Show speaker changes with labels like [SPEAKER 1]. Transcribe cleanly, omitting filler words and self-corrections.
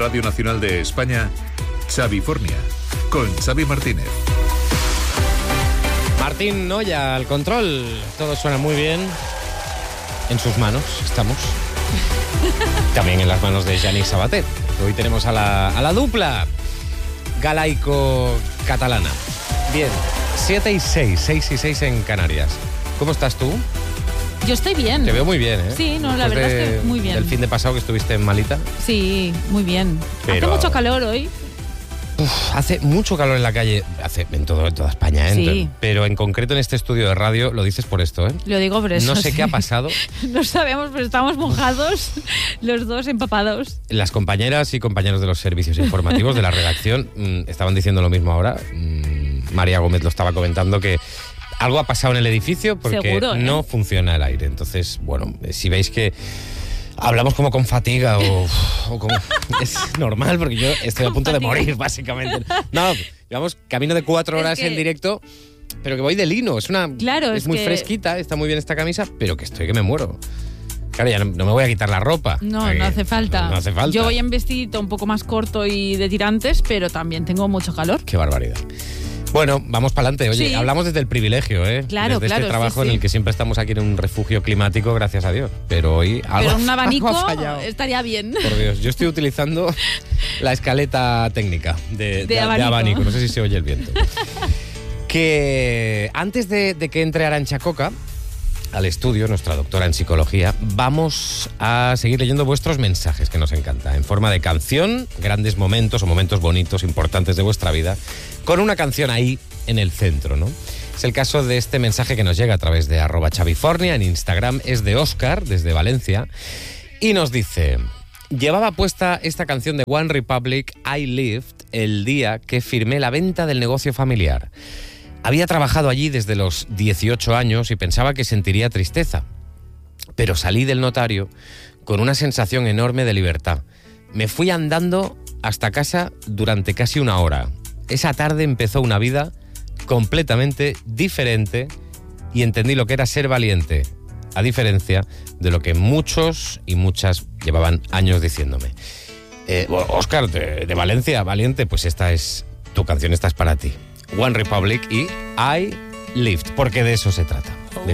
[SPEAKER 1] Radio Nacional de España, Xavifornia, con Xavi Martínez.
[SPEAKER 2] Martín Noya al control. Todo suena muy bien. En sus manos estamos. También en las manos de Yannick Sabater. Hoy tenemos a la dupla galaico-catalana. Bien, 7 y 6, 6 y 6 en Canarias. ¿Cómo estás tú?
[SPEAKER 3] Yo estoy bien.
[SPEAKER 2] Te veo muy bien, ¿eh?
[SPEAKER 3] Sí, no, la verdad es que muy bien.
[SPEAKER 2] El fin de pasado que estuviste en malita.
[SPEAKER 3] Sí, muy bien. Hace mucho calor hoy.
[SPEAKER 2] Hace mucho calor en la calle, en toda España, ¿eh?
[SPEAKER 3] Sí.
[SPEAKER 2] Pero en concreto en este estudio de radio lo dices por esto, ¿eh?
[SPEAKER 3] Lo digo por eso.
[SPEAKER 2] No sé
[SPEAKER 3] sí.
[SPEAKER 2] qué ha pasado.
[SPEAKER 3] No sabemos, pero estamos mojados, los dos empapados.
[SPEAKER 2] Las compañeras y compañeros de los servicios informativos de la redacción estaban diciendo lo mismo ahora. María Gómez lo estaba comentando, que algo ha pasado en el edificio porque
[SPEAKER 3] seguro,
[SPEAKER 2] no funciona el aire. Entonces, bueno, si veis que hablamos como con fatiga o como... Es normal, porque yo estoy a punto de morir, básicamente. No, llevamos camino de 4 horas en directo, pero que voy de lino. Es muy fresquita, está muy bien esta camisa, pero que estoy que me muero. Claro, ya no me voy a quitar la ropa.
[SPEAKER 3] No hace falta.
[SPEAKER 2] No hace falta.
[SPEAKER 3] Yo voy en vestidito un poco más corto y de tirantes, pero también tengo mucho calor.
[SPEAKER 2] Qué barbaridad. Bueno, vamos para adelante. Oye,
[SPEAKER 3] sí.
[SPEAKER 2] Hablamos desde el privilegio, ¿eh?
[SPEAKER 3] Claro,
[SPEAKER 2] desde este trabajo
[SPEAKER 3] sí.
[SPEAKER 2] en el que siempre estamos aquí en un refugio climático, gracias a Dios. Pero hoy
[SPEAKER 3] Pero un abanico
[SPEAKER 2] ha fallado.
[SPEAKER 3] estaría bien.
[SPEAKER 2] Por Dios, yo estoy utilizando la escaleta técnica de abanico. No sé si se oye el viento. Que antes de que entre Arantxa Coca al estudio, nuestra doctora en psicología, vamos a seguir leyendo vuestros mensajes, que nos encanta, en forma de canción, grandes momentos o momentos bonitos, importantes de vuestra vida, con una canción ahí en el centro, ¿no? Es el caso de este mensaje que nos llega a través de @Xavifornia en Instagram. Es de Óscar, desde Valencia, y nos dice: llevaba puesta esta canción de One Republic, I Lived, el día que firmé la venta del negocio familiar. Había trabajado allí desde los 18 años y pensaba que sentiría tristeza. Pero salí del notario con una sensación enorme de libertad. Me fui andando hasta casa durante casi 1 hora. Esa tarde empezó una vida completamente diferente y entendí lo que era ser valiente, a diferencia de lo que muchos y muchas llevaban años diciéndome. Óscar, de Valencia, valiente, pues esta es tu canción, esta es para ti. One Republic y I Lived, porque de eso se trata.